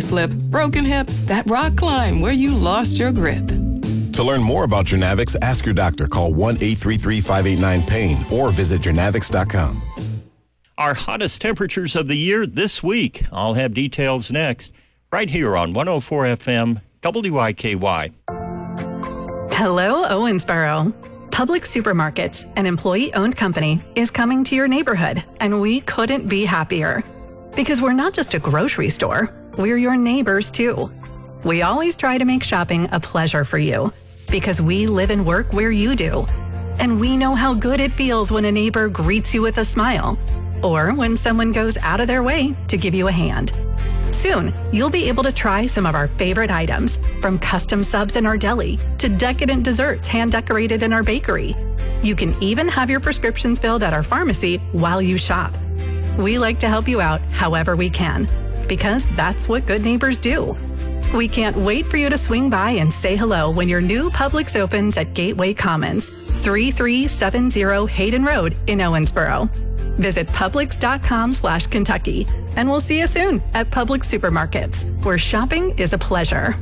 slip, broken hip, that rock climb where you lost your grip. To learn more about Jernavix, ask your doctor. Call 1-833-589-PAIN or visit Jernavix.com. Our hottest temperatures of the year this week. I'll have details next, right here on 104 FM WIKY. Hello, Owensboro. Publix Supermarkets, an employee-owned company, is coming to your neighborhood, and we couldn't be happier. Because we're not just a grocery store, we're your neighbors too. We always try to make shopping a pleasure for you, because we live and work where you do. And we know how good it feels when a neighbor greets you with a smile, or when someone goes out of their way to give you a hand. Soon, you'll be able to try some of our favorite items, from custom subs in our deli to decadent desserts hand-decorated in our bakery. You can even have your prescriptions filled at our pharmacy while you shop. We like to help you out however we can, because that's what good neighbors do. We can't wait for you to swing by and say hello when your new Publix opens at Gateway Commons, 3370 Hayden Road in Owensboro. Visit Publix.com/Kentucky, and we'll see you soon at Publix Supermarkets, where shopping is a pleasure.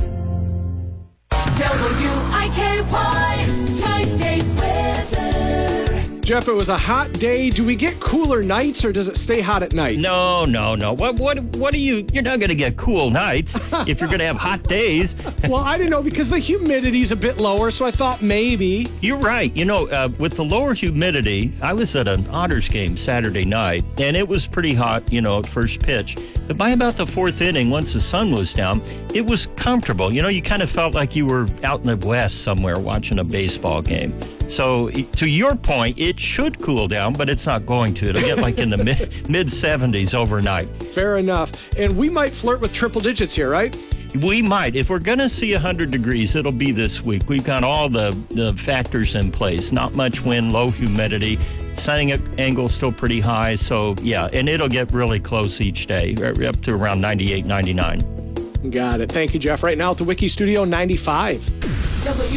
WIKY Tri-State Weather. Jeff, it was a hot day. Do we get cooler nights, or does it stay hot at night? No. What are you? You're not going to get cool nights if you're going to have hot days. Well, I didn't know, because the humidity's a bit lower, so I thought maybe. You're right. With the lower humidity, I was at an Otters game Saturday night, and it was pretty hot, at first pitch. But by about the fourth inning, once the sun was down, it was comfortable. You kind of felt like you were out in the West somewhere watching a baseball game. So to your point, it should cool down, but it's not going to. It'll get like in the mid-70s overnight. Fair enough. And we might flirt with triple digits here, right? We might. If we're going to see 100 degrees, it'll be this week. We've got all the factors in place. Not much wind, low humidity. Sunning angle still pretty high. So, yeah, and it'll get really close each day, up to around 98, 99. Got it. Thank you, Jeff. Right now at the Wiki Studio, 95.